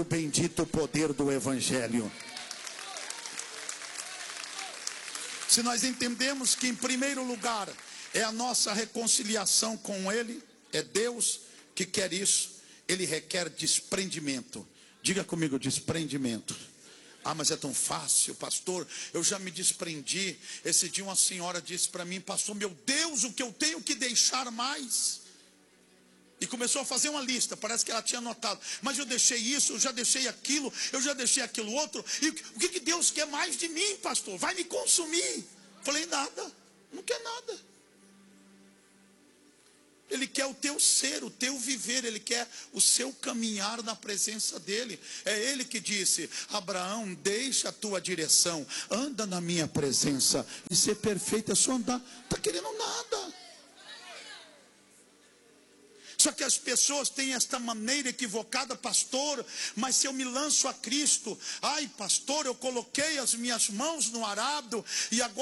do bendito poder do Evangelho. Se nós entendemos que em primeiro lugar é a nossa reconciliação com Ele, é Deus que quer isso, Ele requer desprendimento. Diga comigo, desprendimento. Ah, mas é tão fácil, pastor, eu já me desprendi. Esse dia uma senhora disse para mim: pastor, meu Deus, o que eu tenho que deixar mais? E começou a fazer uma lista, parece que ela tinha anotado. Mas eu deixei isso, eu já deixei aquilo, eu já deixei aquilo outro. E o que Deus quer mais de mim, pastor? Vai me consumir. Falei: nada, não quer nada. Ele quer o teu ser, o teu viver, Ele quer o seu caminhar na presença dEle. É Ele que disse: Abraão, deixa a tua direção, anda na minha presença, e ser perfeito é só andar. Está querendo nada. Só que as pessoas têm esta maneira equivocada: pastor, mas se eu me lanço a Cristo, ai pastor, eu coloquei as minhas mãos no arado, e agora